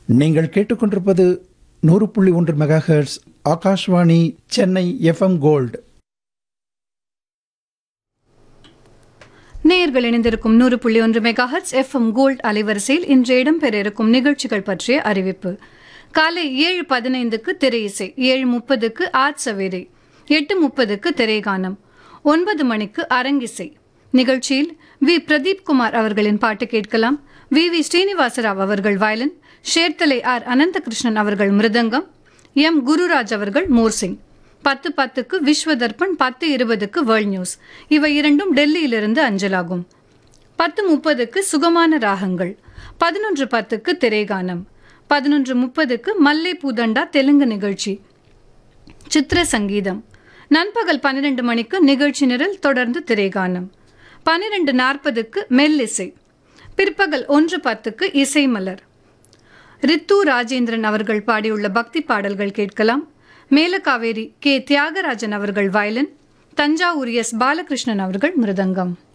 நீங்கள் கேட்டுக்கொண்டிருப்பது 100.1 megahertz Akashvani Chennai FM gold. நேயர்கள் இணைந்திருக்கும் 100.1 மெகாஹெர்ட்ஸ் எஃப்எம் கோல்ட் அலைவரிசையில் இன்று இடம்பெற இருக்கும் நிகழ்ச்சிகள் பற்றிய அறிவிப்பு. காலை 7:15க்கு திரை இசை, 7:30க்கு ஆட் சவேரை, 8:30க்கு திரைகானம், 9 மணிக்கு அரங்கிசை. நிகழ்ச்சியில் வி பிரதீப் குமார் அவர்களின் பாட்டு கேட்கலாம். வி ஸ்ரீனிவாசராவ் அவர்கள் வயலின், ஷேர்தலை ஆர் அனந்தகிருஷ்ணன் அவர்கள் மிருதங்கம், எம் குருராஜ் அவர்கள் மோர்சிங். 10:10க்கு Vishwa Darpan, 10:20க்கு world news. இவை இரண்டும் டெல்லியிலிருந்து அஞ்சலாகும். 10:30க்கு சுகமான ராகங்கள், 11:10க்கு திரைகானம், 11:30க்கு மல்லே பூதண்டா தெலுங்கு நிகழ்ச்சி, சித்திர சங்கீதம். நண்பகல் 12 மணிக்கு நிகழ்ச்சி நிரல், தொடர்ந்து திரைகானம். 12:40க்கு மெல்லிசை. பிற்பகல் 1:10க்கு இசை மலர். ரித்து ராஜேந்திரன் அவர்கள் பாடியுள்ள பக்தி பாடல்கள் கேட்கலாம். மேலகாவேரி கே தியாகராஜன் அவர்கள் வயலின், தஞ்சாவூர் எஸ் பாலகிருஷ்ணன் அவர்கள் மிருதங்கம்.